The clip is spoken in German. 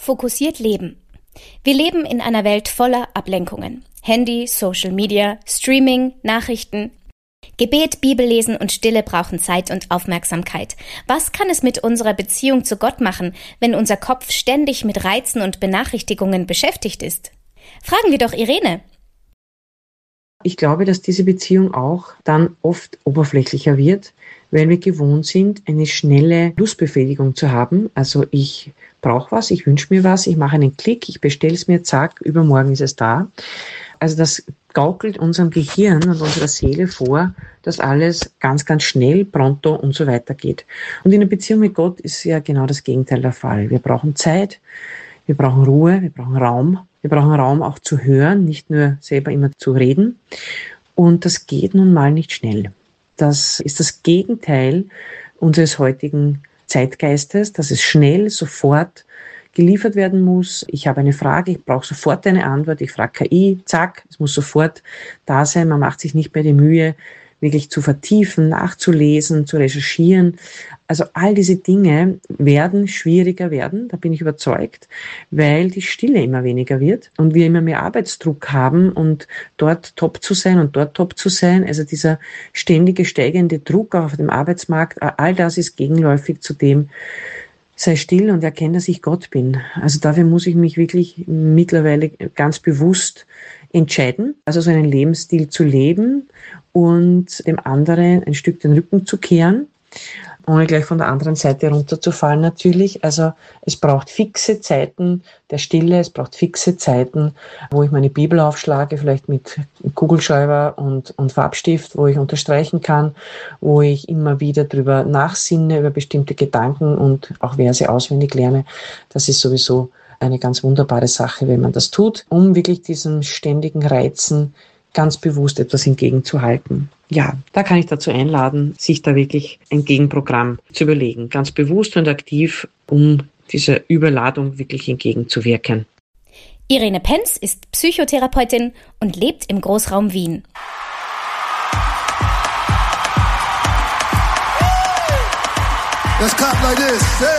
fokussiert leben. Wir leben in einer Welt voller Ablenkungen. Handy, Social Media, Streaming, Nachrichten. Gebet, Bibellesen und Stille brauchen Zeit und Aufmerksamkeit. Was kann es mit unserer Beziehung zu Gott machen, wenn unser Kopf ständig mit Reizen und Benachrichtigungen beschäftigt ist? Fragen wir doch Irene. Ich glaube, dass diese Beziehung auch dann oft oberflächlicher wird, weil wir gewohnt sind, eine schnelle Lustbefriedigung zu haben. Also ich brauche was, ich wünsche mir was, ich mache einen Klick, ich bestelle es mir, zack, übermorgen ist es da. Also das gaukelt unserem Gehirn und unserer Seele vor, dass alles ganz, ganz schnell, pronto und so weiter geht. Und in der Beziehung mit Gott ist ja genau das Gegenteil der Fall. Wir brauchen Zeit, wir brauchen Ruhe, wir brauchen Raum. Wir brauchen Raum auch zu hören, nicht nur selber immer zu reden. Und das geht nun mal nicht schnell. Das ist das Gegenteil unseres heutigen Zeitgeistes, dass es schnell, sofort geliefert werden muss. Ich habe eine Frage, ich brauche sofort eine Antwort. Ich frage KI, zack, es muss sofort da sein. Man macht sich nicht mehr die Mühe, wirklich zu vertiefen, nachzulesen, zu recherchieren. Also all diese Dinge werden schwieriger werden, da bin ich überzeugt, weil die Stille immer weniger wird und wir immer mehr Arbeitsdruck haben und dort top zu sein und dort top zu sein. Also dieser ständige steigende Druck auch auf dem Arbeitsmarkt, all das ist gegenläufig zu dem, sei still und erkenne, dass ich Gott bin. Also dafür muss ich mich wirklich mittlerweile ganz bewusst entscheiden, also so einen Lebensstil zu leben und dem anderen ein Stück den Rücken zu kehren, ohne gleich von der anderen Seite runterzufallen natürlich. Also es braucht fixe Zeiten der Stille, es braucht fixe Zeiten, wo ich meine Bibel aufschlage, vielleicht mit Kugelschreiber und Farbstift, wo ich unterstreichen kann, wo ich immer wieder drüber nachsinne, über bestimmte Gedanken und auch Verse auswendig lerne. Das ist sowieso eine ganz wunderbare Sache, wenn man das tut, um wirklich diesem ständigen Reizen ganz bewusst etwas entgegenzuhalten. Ja, da kann ich dazu einladen, sich da wirklich ein Gegenprogramm zu überlegen, ganz bewusst und aktiv, um dieser Überladung wirklich entgegenzuwirken. Irene Penz ist Psychotherapeutin und lebt im Großraum Wien. Let's clap like this. Hey.